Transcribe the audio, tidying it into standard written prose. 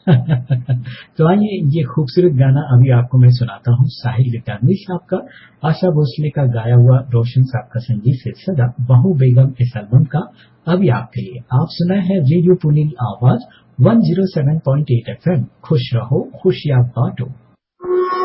तो आइए ये खूबसूरत गाना अभी आपको मैं सुनाता हूँ साहिल गिटारवी साहब का, आशा भोसले का गाया हुआ, रोशन साहब का संगीत से सदा, बहू बेगम इस एल्बम का अभी आपके लिए। आप सुना है रेडियो पुनी आवाज 107.8 FM। खुश रहो खुशियां बांटो।